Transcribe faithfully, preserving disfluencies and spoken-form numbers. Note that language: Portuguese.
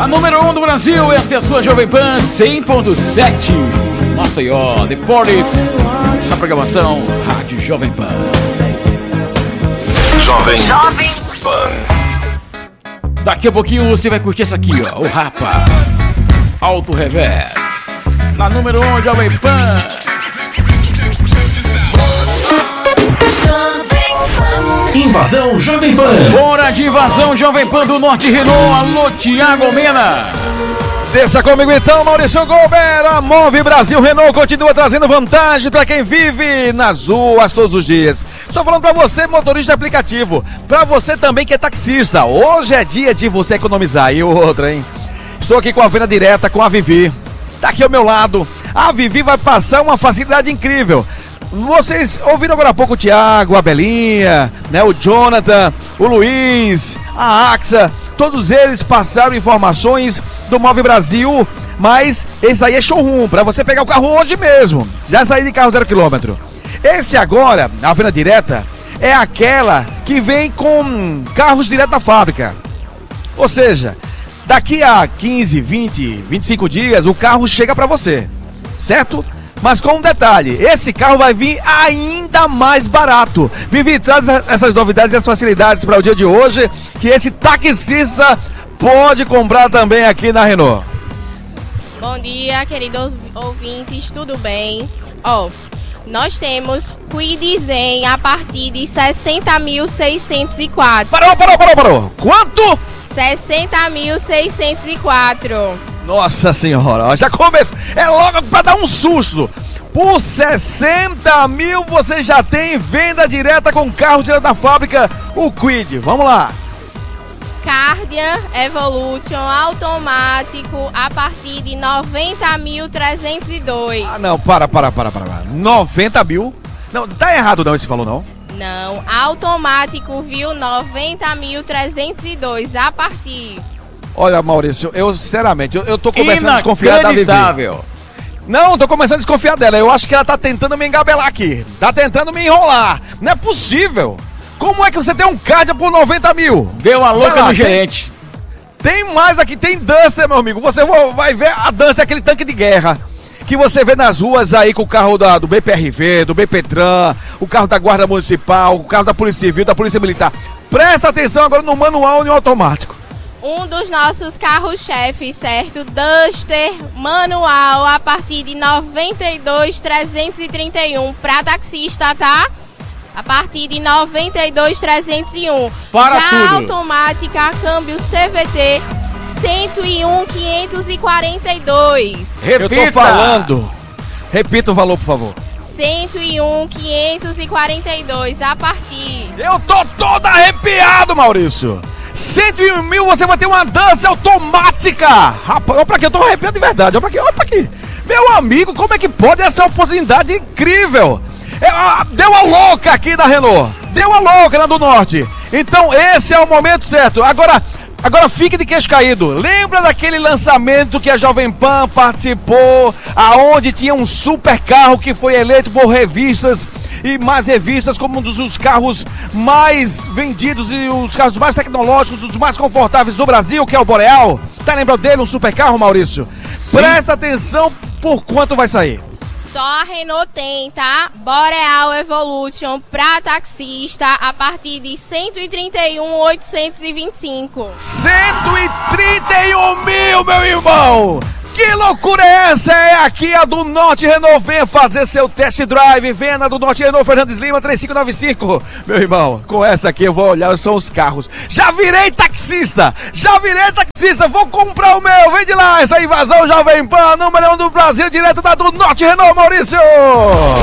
A número um do Brasil, esta é a sua Jovem Pan cem ponto sete. Maceió, The Police, na programação Rádio Jovem Pan. Jovem, Jovem Pan. Daqui a pouquinho você vai curtir essa aqui, ó, o Rapa, Alto Revés, na número um, Jovem Pan. Invasão Jovem Pan. Hora de invasão Jovem Pan do Norte Renault. Alô, Thiago Mena. Deixa comigo então, Maurício Gober. A Move Brasil Renault continua trazendo vantagem para quem vive nas ruas todos os dias. Só falando para você, motorista de aplicativo, para você também que é taxista, hoje é dia de você economizar. E outra, hein? Estou aqui com a venda direta com a Vivi. Tá aqui ao meu lado. A Vivi vai passar uma facilidade incrível. Vocês ouviram agora há pouco o Thiago, a Belinha, né, o Jonathan, o Luiz, a Axa, todos eles passaram informações do Move Brasil, mas esse aí é showroom, para você pegar o carro hoje mesmo, já sair de carro zero quilômetro. Esse agora, a venda direta, é aquela que vem com carros direto da fábrica. Ou seja, daqui a quinze, vinte, vinte e cinco dias o carro chega para você, certo? Mas com um detalhe, esse carro vai vir ainda mais barato. Vivi traz essas novidades e as facilidades para o dia de hoje, que esse taxista pode comprar também aqui na Renault. Bom dia, queridos ouvintes, tudo bem? Ó, oh, nós temos Kwid Zen a partir de sessenta mil seiscentos e quatro. Parou, parou, parou, parou. Quanto? sessenta mil seiscentos e quatro. Nossa senhora, já começou. É logo pra dar um susto. Por sessenta mil você já tem venda direta com carro direto da fábrica, o Kwid. Vamos lá. Cardian Evolution automático a partir de noventa mil trezentos e dois. Ah, não, para, para, para, para. noventa mil? Não, tá errado não esse valor não. Não, automático, viu? noventa mil trezentos e dois a partir. Olha, Maurício, eu sinceramente, eu, eu tô começando a desconfiar da Vivi. Não, tô começando a desconfiar dela. Eu acho que ela tá tentando me engabelar aqui. Tá tentando me enrolar. Não é possível. Como é que você tem um Cardia por noventa mil? Deu a louca lá, no gerente. Tem, tem mais aqui, tem Duster, meu amigo. Você vai ver a Duster, aquele tanque de guerra que você vê nas ruas aí com o carro da, do B P R V, do BPTran, o carro da Guarda Municipal, o carro da Polícia Civil, da Polícia Militar. Presta atenção agora no manual e no automático. Um dos nossos carros-chefes, certo? Duster manual a partir de noventa e dois mil trezentos e trinta e um para taxista, tá? A partir de noventa e dois mil trezentos e um. Para Já tudo. automática, câmbio C V T cento e um mil quinhentos e quarenta e dois. Repita. Eu tô falando. Repita o valor, por favor. cento e um mil quinhentos e quarenta e dois a partir. Eu tô todo arrepiado, Maurício. cento e um mil você vai ter uma dança automática. Rapaz, olha pra aqui, eu tô arrepiado de verdade. Olha pra aqui, olha pra aqui. Meu amigo, como é que pode essa oportunidade incrível? É, ah, deu a louca aqui da Renault. Deu a louca na do Norte. Então esse é o momento certo. Agora, agora fique de queixo caído. Lembra daquele lançamento que a Jovem Pan participou, aonde tinha um super carro que foi eleito por revistas e mais revistas como um dos carros mais vendidos e os carros mais tecnológicos, os mais confortáveis do Brasil, que é o Boreal? Tá lembrando dele, um super carro, Maurício? Sim. Presta atenção por quanto vai sair. Só a Renault tem, tá? Boreal Evolution pra taxista a partir de cento e trinta e um mil oitocentos e vinte e cinco. cento e trinta e um mil, meu irmão! Que loucura é essa? É aqui a do Norte Renault. Venha fazer seu test drive. Venha na do Norte Renault, Fernandes Lima, três cinco nove cinco. Meu irmão, com essa aqui eu vou olhar, são os carros. Já virei taxista! Já virei taxista! Vou comprar o meu! Vem de lá! Essa invasão Jovem Pan, número um do Brasil, direto da do Norte Renault, Maurício!